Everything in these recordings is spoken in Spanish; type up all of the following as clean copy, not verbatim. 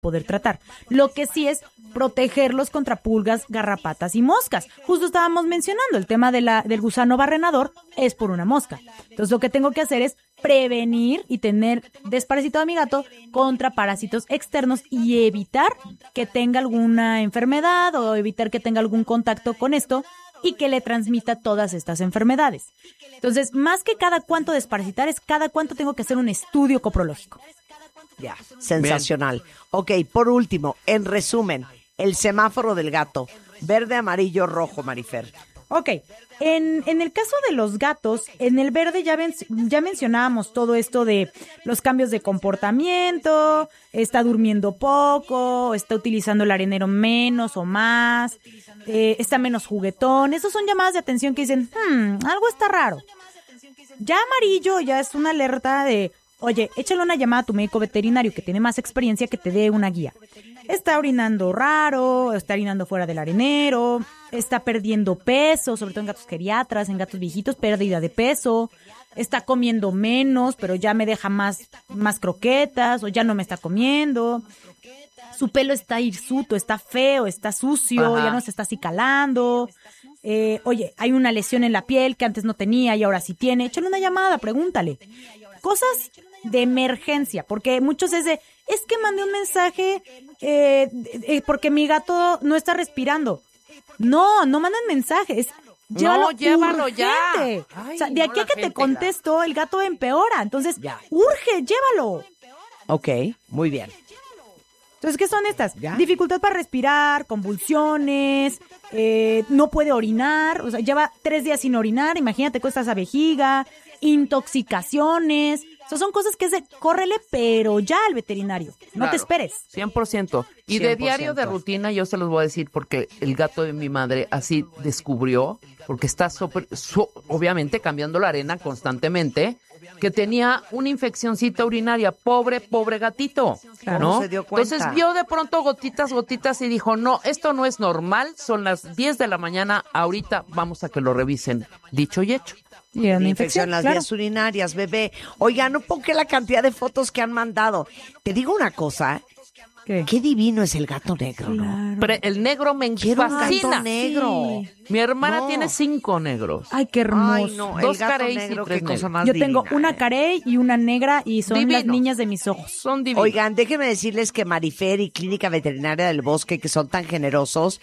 poder tratar. Lo que sí es protegerlos contra pulgas, garrapatas y moscas. Justo estábamos mencionando el tema del gusano barrenador es por una mosca. Entonces lo que tengo que hacer es prevenir y tener desparasitado a mi gato contra parásitos externos y evitar que tenga alguna enfermedad o evitar que tenga algún contacto con esto y que le transmita todas estas enfermedades. Entonces, más que cada cuánto desparasitar, es cada cuánto tengo que hacer un estudio coprológico. Ya, sensacional. Bien. Ok, por último, en resumen, el semáforo del gato. Verde, amarillo, rojo, Marifer. Ok, en el caso de los gatos, en el verde ya mencionábamos todo esto de los cambios de comportamiento, está durmiendo poco, está utilizando el arenero menos o más, está menos juguetón. Esos son llamadas de atención que dicen, algo está raro. Ya amarillo ya es una alerta de, oye, échale una llamada a tu médico veterinario que tiene más experiencia, que te dé una guía. Está orinando raro, está orinando fuera del arenero, está perdiendo peso, sobre todo en gatos geriatras, en gatos viejitos, pérdida de peso, está comiendo menos, pero ya me deja más croquetas o ya no me está comiendo. Su pelo está hirsuto, está feo, está sucio, ya no se está acicalando. Oye, hay una lesión en la piel que antes no tenía y ahora sí tiene. Échale una llamada, pregúntale. Cosas de emergencia, porque muchos es que mandé un mensaje porque mi gato no está respirando. No mandan mensajes. Llévalo ya. Ay, o sea, de aquí a que te contesto, el gato empeora. Entonces, urge, llévalo. Ok, muy bien. Entonces, ¿qué son estas? ¿Ya? Dificultad para respirar, convulsiones, no puede orinar, o sea, lleva 3 días sin orinar, imagínate, cuesta esa vejiga, intoxicaciones. O sea, son cosas que córrele, pero ya al veterinario. No te esperes. 100%. Y 100%. De diario de rutina, yo se los voy a decir porque el gato de mi madre así descubrió, porque está obviamente cambiando la arena constantemente, que tenía una infeccioncita urinaria. Pobre gatito. Claro, ¿no? Se dio cuenta. Entonces vio de pronto gotitas y dijo, no, esto no es normal, son las 10 de la mañana, ahorita vamos a que lo revisen. Dicho y hecho. Y una infección en las vías urinarias, bebé. Oiga, no ponga la cantidad de fotos que han mandado. Te digo una cosa. Qué divino es el gato negro, ¿no? Pero el negro me Quiero fascina. un gato negro. Sí. Mi hermana tiene 5 negros. Ay, qué hermoso. Ay, no, 2 gato careys negro, y 3 qué cosa negros. más Yo divina, tengo una carey y una negra y son las niñas de mis ojos. Son divinos. Oigan, déjenme decirles que Marifer y Clínica Veterinaria del Bosque, que son tan generosos,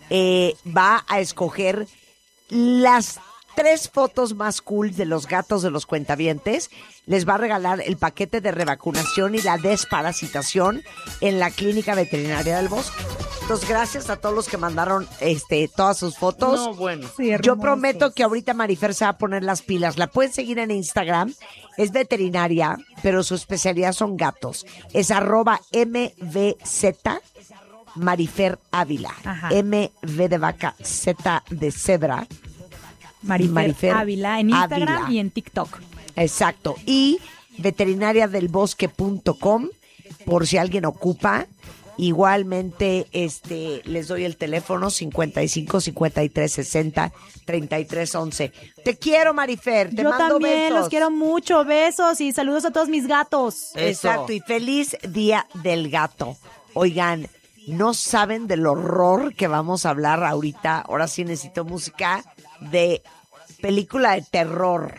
va a escoger las 3 fotos más cool de los gatos de los cuentavientes. Les va a regalar el paquete de revacunación y la desparasitación en la Clínica Veterinaria del Bosque. Entonces, gracias a todos los que mandaron todas sus fotos. No, bueno. Sí, yo prometo que ahorita Marifer se va a poner las pilas. La pueden seguir en Instagram. Es veterinaria, pero su especialidad son gatos. Es @MVZ Marifer Ávila. Ajá. MV de vaca, Z de cebra. Marifer Ávila en Instagram Ávila. y en TikTok. Exacto. Y veterinariadelbosque.com por si alguien ocupa. Igualmente, les doy el teléfono 55 53 60 33 11. Te quiero, Marifer. Te Yo mando también besos. los quiero mucho. Besos y saludos a todos mis gatos. Exacto. Y feliz Día del Gato. Oigan, no saben del horror que vamos a hablar ahorita. Ahora sí necesito música de película de terror.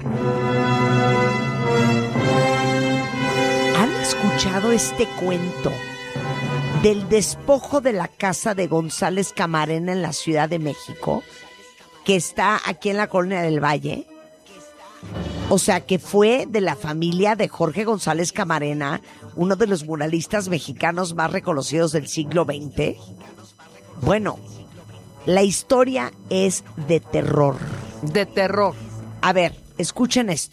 ¿Han escuchado este cuento del despojo de la casa de González Camarena en la Ciudad de México, que está aquí en la Colonia del Valle? O sea, que fue de la familia de Jorge González Camarena, uno de los muralistas mexicanos más reconocidos del siglo XX. Bueno, la historia es de terror. De terror. A ver, escuchen esto.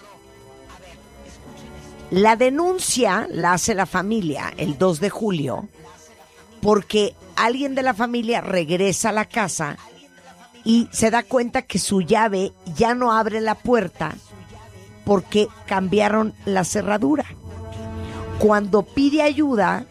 La denuncia la hace la familia el 2 de julio porque alguien de la familia regresa a la casa y se da cuenta que su llave ya no abre la puerta porque cambiaron la cerradura. Cuando pide ayuda,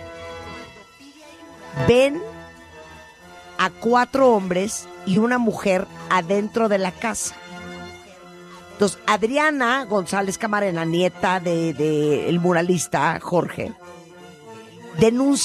ven a 4 hombres y una mujer adentro de la casa. Entonces, Adriana González Camarena, nieta de el muralista Jorge, denuncia